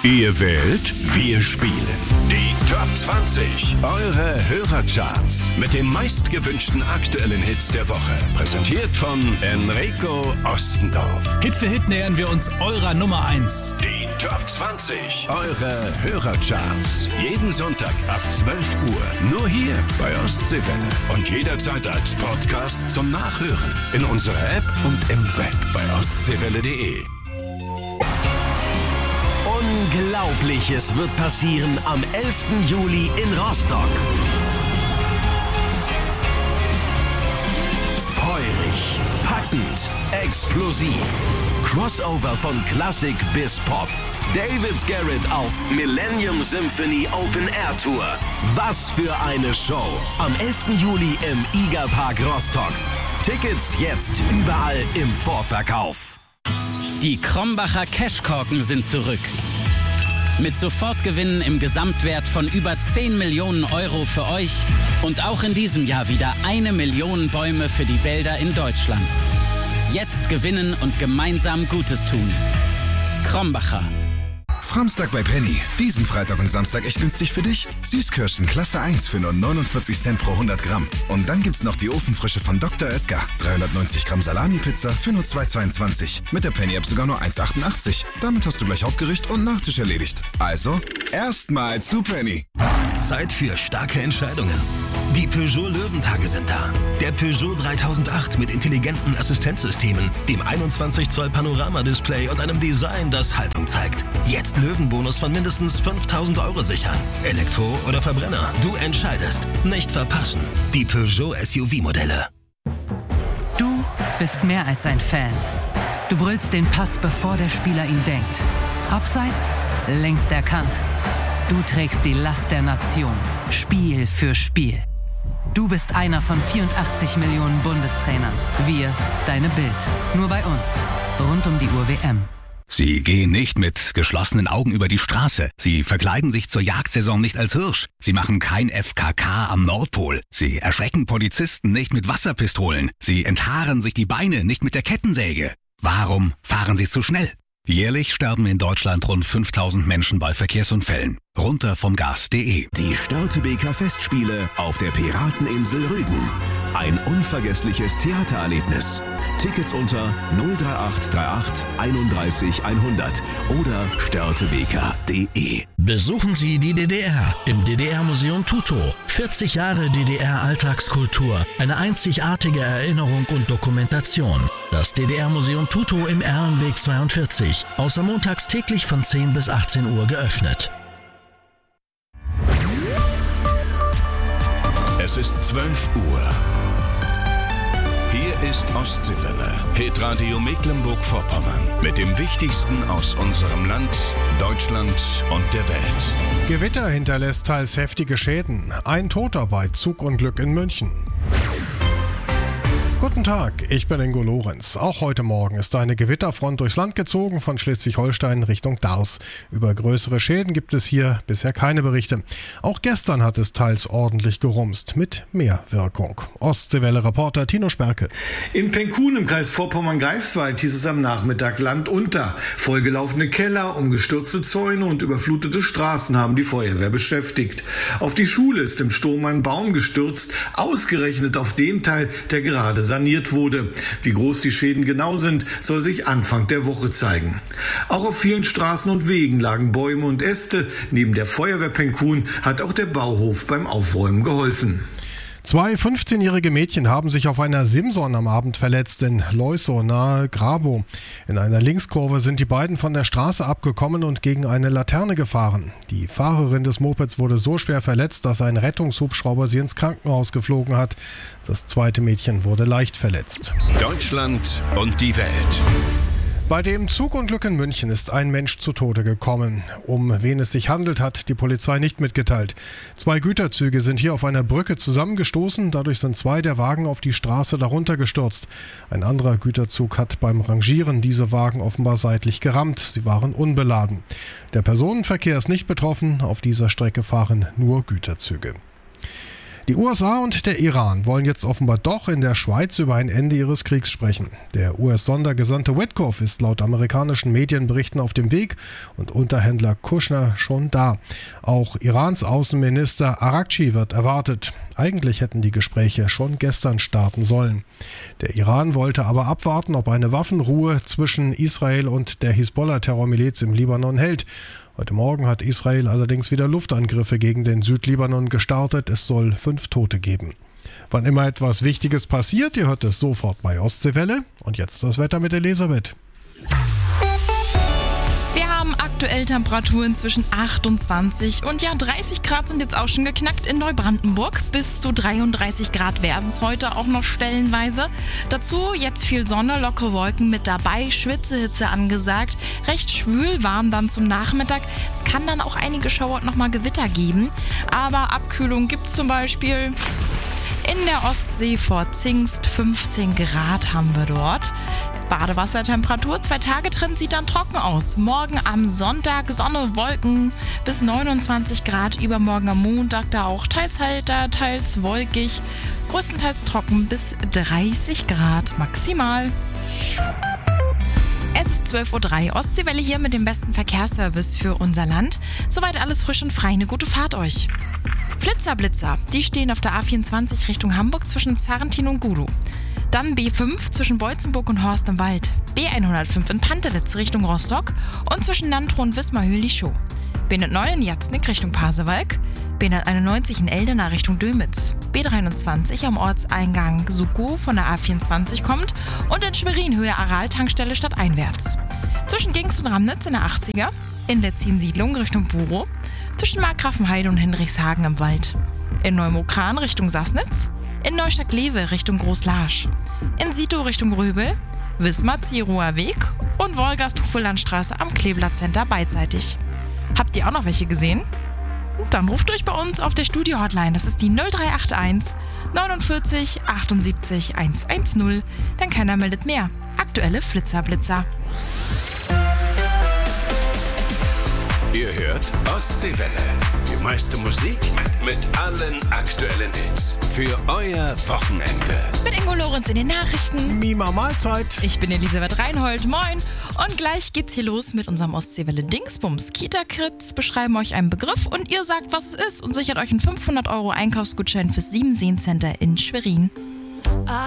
Ihr wählt, wir spielen. Die Top 20, eure Hörercharts mit den meistgewünschten aktuellen Hits der Woche. Präsentiert von Enrico Ostendorf. Hit für Hit nähern wir uns eurer Nummer 1. Die Top 20, eure Hörercharts. Jeden Sonntag ab 12 Uhr. Nur hier bei Ostseewelle. Und jederzeit als Podcast zum Nachhören. In unserer App und im Web bei ostseewelle.de. Unglaubliches wird passieren am 11. Juli in Rostock. Feurig, packend, explosiv. Crossover von Klassik bis Pop. David Garrett auf Millennium Symphony Open Air Tour. Was für eine Show. Am 11. Juli im IGA-Park Rostock. Tickets jetzt überall im Vorverkauf. Die Krombacher Cashkorken sind zurück. Mit Sofortgewinnen im Gesamtwert von über 10 Millionen Euro für euch und auch in diesem Jahr wieder 1 Million Bäume für die Wälder in Deutschland. Jetzt gewinnen und gemeinsam Gutes tun. Krombacher. Framstag bei Penny. Diesen Freitag und Samstag echt günstig für dich. Süßkirschen Klasse 1 für nur 49 Cent pro 100 Gramm. Und dann gibt's noch die Ofenfrische von Dr. Oetker. 390 Gramm Salami-Pizza für nur 2,22. Mit der Penny-App sogar nur 1,88. Damit hast du gleich Hauptgericht und Nachtisch erledigt. Also, erstmal zu Penny. Zeit für starke Entscheidungen. Die Peugeot Löwentage sind da. Der Peugeot 3008 mit intelligenten Assistenzsystemen, dem 21 Zoll Panorama-Display und einem Design, das Haltung zeigt. Jetzt Löwenbonus von mindestens 5.000 Euro sichern. Elektro oder Verbrenner, du entscheidest. Nicht verpassen. Die Peugeot SUV-Modelle. Du bist mehr als ein Fan. Du brüllst den Pass, bevor der Spieler ihn denkt. Abseits, längst erkannt. Du trägst die Last der Nation. Spiel für Spiel. Du bist einer von 84 Millionen Bundestrainern. Wir, deine Bild. Nur bei uns. Rund um die Uhr WM. Sie gehen nicht mit geschlossenen Augen über die Straße. Sie verkleiden sich zur Jagdsaison nicht als Hirsch. Sie machen kein FKK am Nordpol. Sie erschrecken Polizisten nicht mit Wasserpistolen. Sie enthaaren sich die Beine nicht mit der Kettensäge. Warum fahren Sie zu schnell? Jährlich sterben in Deutschland rund 5000 Menschen bei Verkehrsunfällen. Runter vom Gas.de. Die Störtebeker Festspiele auf der Pirateninsel Rügen. Ein unvergessliches Theatererlebnis. Tickets unter 03838 31 100 oder störtebeker.de. Besuchen Sie die DDR im DDR-Museum Tutow. 40 Jahre DDR-Alltagskultur. Eine einzigartige Erinnerung und Dokumentation. Das DDR-Museum Tutow im Erlenweg 42. Außer montags täglich von 10 bis 18 Uhr geöffnet. Es ist 12 Uhr. Hier ist Ostseewelle, Hitradio Mecklenburg-Vorpommern. Mit dem Wichtigsten aus unserem Land, Deutschland und der Welt. Gewitter hinterlässt teils heftige Schäden. Ein Toter bei Zugunglück in München. Guten Tag, ich bin Ingo Lorenz. Auch heute Morgen ist eine Gewitterfront durchs Land gezogen von Schleswig-Holstein Richtung Dars. Über größere Schäden gibt es hier bisher keine Berichte. Auch gestern hat es teils ordentlich gerumst, mit mehr Wirkung. Ostseewelle-Reporter Tino Sperke. In Penkun im Kreis Vorpommern-Greifswald hieß es am Nachmittag Land unter. Vollgelaufene Keller, umgestürzte Zäune und überflutete Straßen haben die Feuerwehr beschäftigt. Auf die Schule ist im Sturm ein Baum gestürzt, ausgerechnet auf den Teil, der gerade saniert wurde. Wie groß die Schäden genau sind, soll sich Anfang der Woche zeigen. Auch auf vielen Straßen und Wegen lagen Bäume und Äste. Neben der Feuerwehr Penkun hat auch der Bauhof beim Aufräumen geholfen. 2 15-jährige Mädchen haben sich auf einer Simson am Abend verletzt in Leusow nahe Grabow. In einer Linkskurve sind die beiden von der Straße abgekommen und gegen eine Laterne gefahren. Die Fahrerin des Mopeds wurde so schwer verletzt, dass ein Rettungshubschrauber sie ins Krankenhaus geflogen hat. Das zweite Mädchen wurde leicht verletzt. Deutschland und die Welt. Bei dem Zugunglück in München ist ein Mensch zu Tode gekommen. Um wen es sich handelt, hat die Polizei nicht mitgeteilt. 2 Güterzüge sind hier auf einer Brücke zusammengestoßen. Dadurch sind 2 der Wagen auf die Straße darunter gestürzt. Ein anderer Güterzug hat beim Rangieren diese Wagen offenbar seitlich gerammt. Sie waren unbeladen. Der Personenverkehr ist nicht betroffen. Auf dieser Strecke fahren nur Güterzüge. Die USA und der Iran wollen jetzt offenbar doch in der Schweiz über ein Ende ihres Kriegs sprechen. Der US-Sondergesandte Witkoff ist laut amerikanischen Medienberichten auf dem Weg und Unterhändler Kushner schon da. Auch Irans Außenminister Araghchi wird erwartet. Eigentlich hätten die Gespräche schon gestern starten sollen. Der Iran wollte aber abwarten, ob eine Waffenruhe zwischen Israel und der Hisbollah-Terrormiliz im Libanon hält. Heute Morgen hat Israel allerdings wieder Luftangriffe gegen den Südlibanon gestartet. Es soll 5 Tote geben. Wann immer etwas Wichtiges passiert, ihr hört es sofort bei Ostseewelle. Und jetzt das Wetter mit Elisabeth. Wir haben aktuell Temperaturen zwischen 28 und 30 Grad sind jetzt auch schon geknackt in Neubrandenburg. Bis zu 33 Grad werden es heute auch noch stellenweise. Dazu jetzt viel Sonne, lockere Wolken mit dabei, Schwitzehitze angesagt. Recht schwül warm dann zum Nachmittag. Es kann dann auch einige Schauer und nochmal Gewitter geben. Aber Abkühlung gibt es zum Beispiel in der Ostsee vor Zingst. 15 Grad haben wir dort. Badewassertemperatur, 2-Tage-Trend sieht dann trocken aus. Morgen am Sonntag Sonne, Wolken bis 29 Grad. Übermorgen am Montag da auch teils heiter, teils wolkig. Größtenteils trocken bis 30 Grad maximal. Es ist 12.03 Uhr. Ostseewelle hier mit dem besten Verkehrsservice für unser Land. Soweit alles frisch und frei. Eine gute Fahrt euch. Flitzer-Blitzer, die stehen auf der A24 Richtung Hamburg zwischen Zarrentin und Gudow. Dann B5 zwischen Beutzenburg und Horst im Wald. B105 in Pantelitz Richtung Rostock und zwischen Nantrow und Wismar-Hüll-Lichow. B109 in Jatznick Richtung Pasewalk. B191 in Eldena Richtung Dömitz. B23 am Ortseingang Sukow von der A24 kommt und in Schwerin Höhe Aral-Tankstelle stadteinwärts. Zwischen Gings und Ramnitz in der 80er. In der Ziensiedlung Richtung Burow. Zwischen Markgrafenheide und Hendrichshagen im Wald. In Neumokran Richtung Sassnitz. In Neustadt-Glewe Richtung Großlarsch. In Sito Richtung Röbel. Wismar-Zierower Weg und Wolgast-Hufelandstraße am Kleeblatt Center beidseitig. Habt ihr auch noch welche gesehen? Dann ruft euch bei uns auf der Studio-Hotline. Das ist die 0381 49 78 110. Denn keiner meldet mehr. Aktuelle Flitzer-Blitzer. Ihr hört Ostseewelle. Die meiste Musik mit allen aktuellen Hits. Für euer Wochenende. Mit Ingo Lorenz in den Nachrichten. Mima Mahlzeit. Ich bin Elisabeth Reinhold. Moin. Und gleich geht's hier los mit unserem Ostseewelle Dingsbums. Kita-Kids beschreiben euch einen Begriff und ihr sagt, was es ist und sichert euch einen 500 € Einkaufsgutschein fürs 7-Seen-Center in Schwerin.